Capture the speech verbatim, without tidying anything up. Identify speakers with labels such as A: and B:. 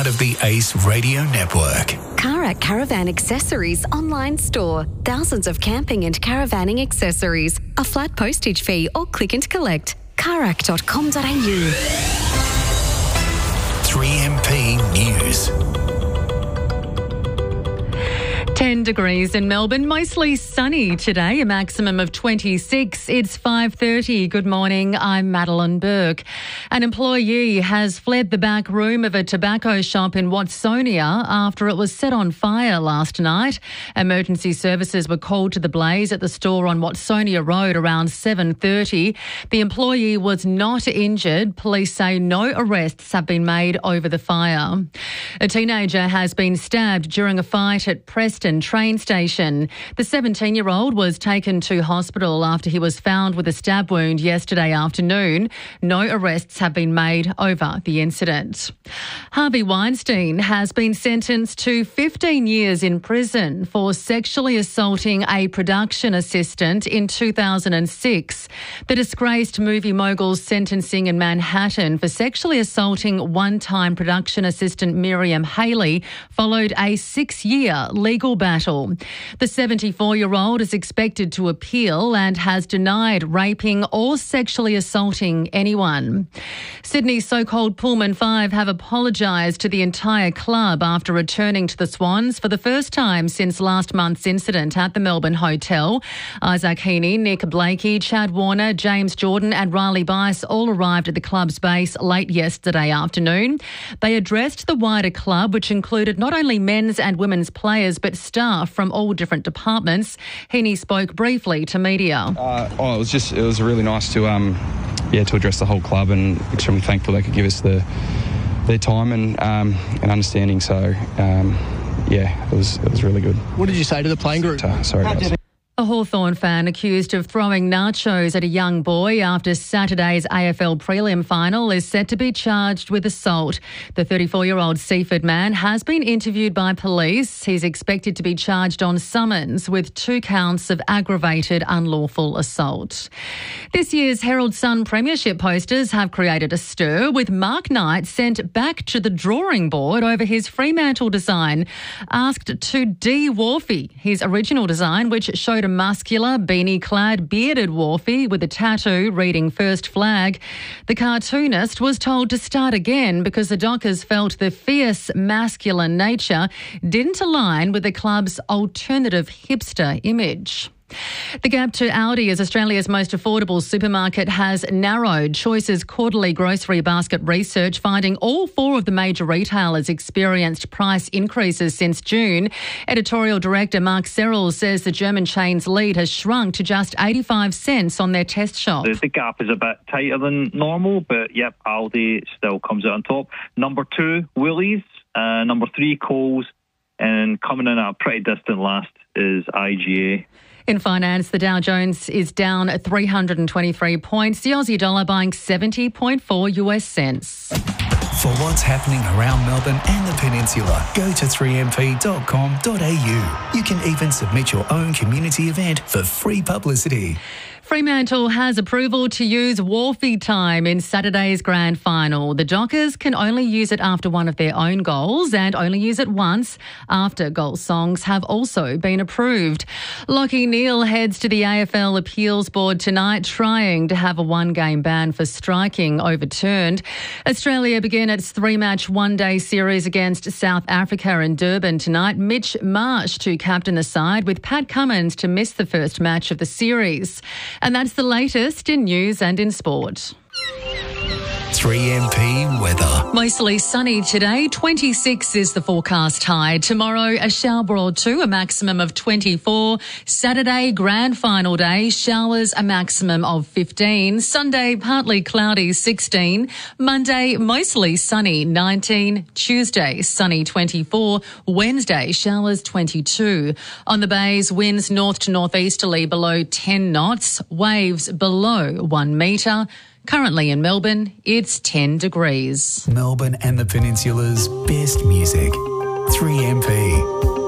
A: of the Ace Radio Network.
B: Karak Caravan Accessories online store. Thousands of camping and caravanning accessories. A flat postage fee or click and collect. karak dot com dot a u.
A: three M P News.
C: ten degrees in Melbourne, mostly sunny today, a maximum of twenty-six. It's five thirty. Good morning, I'm Madeline Burke. An employee has fled the back room of a tobacco shop in Watsonia after it was set on fire last night. Emergency services were called to the blaze at the store on Watsonia Road around seven thirty. The employee was not injured. Police say no arrests have been made over the fire. A teenager has been stabbed during a fight at Preston train station. The seventeen-year-old was taken to hospital after he was found with a stab wound yesterday afternoon. No arrests have been made over the incident. Harvey Weinstein has been sentenced to fifteen years in prison for sexually assaulting a production assistant in two thousand six. The disgraced movie mogul's sentencing in Manhattan for sexually assaulting one-time production assistant Miriam Haley followed a six-year legal battle. The seventy-four-year-old is expected to appeal and has denied raping or sexually assaulting anyone. Sydney's so-called Pullman Five have apologised to the entire club after returning to the Swans for the first time since last month's incident at the Melbourne Hotel. Isaac Heaney, Nick Blakey, Chad Warner, James Jordan and Riley Bice all arrived at the club's base late yesterday afternoon. They addressed the wider club, which included not only men's and women's players but staff from all different departments. Heaney spoke briefly to media.
D: Uh, oh, it was just it was really nice to um, yeah to address the whole club, and extremely thankful they could give us the their time and um, and understanding. So um, yeah, it was it was really good.
E: What did you say to the playing group?
D: Uh, sorry, guys.
C: A Hawthorn fan accused of throwing nachos at a young boy after Saturday's A F L prelim final is set to be charged with assault. The thirty-four-year-old Seaford man has been interviewed by police. He's expected to be charged on summons with two counts of aggravated unlawful assault. This year's Herald Sun Premiership posters have created a stir, with Mark Knight sent back to the drawing board over his Fremantle design, asked to de-Wharfie his original design, which showed a muscular, beanie-clad, bearded Wharfie with a tattoo reading First Flag. The cartoonist was told to start again because the Dockers felt the fierce, masculine nature didn't align with the club's alternative hipster image. The gap to Aldi as Australia's most affordable supermarket has narrowed. Choice's quarterly grocery basket research finding all four of the major retailers experienced price increases since June. Editorial director Mark Serrell says the German chain's lead has shrunk to just eighty-five cents on their test shop.
F: The, the gap is a bit tighter than normal, but yep, Aldi still comes out on top. Number two, Woolies. Uh, number three, Coles. And coming in at a pretty distant last is I G A.
C: In finance, the Dow Jones is down three hundred twenty-three points. The Aussie dollar buying seventy point four US cents.
A: For what's happening around Melbourne and the Peninsula, go to three m p dot com dot a u. You can even submit your own community event for free publicity.
C: Fremantle has approval to use Wharfie time in Saturday's grand final. The Dockers can only use it after one of their own goals and only use it once after goal songs have also been approved. Lachie Neale heads to the A F L Appeals Board tonight, trying to have a one-game ban for striking overturned. Australia begin its three-match one-day series against South Africa in Durban tonight. Mitch Marsh to captain the side, with Pat Cummins to miss the first match of the series. And that's the latest in news and in sport.
A: three M P weather.
C: Mostly sunny today. twenty-six is the forecast high. Tomorrow, a shower or two, a maximum of twenty-four. Saturday, grand final day, showers, a maximum of fifteen. Sunday, partly cloudy, sixteen. Monday, mostly sunny, nineteen. Tuesday, sunny, twenty-four. Wednesday, showers, twenty-two. On the bays, winds north to northeasterly below ten knots. Waves below one metre. Currently in Melbourne, it's ten degrees.
A: Melbourne and the Peninsula's best music. three M P.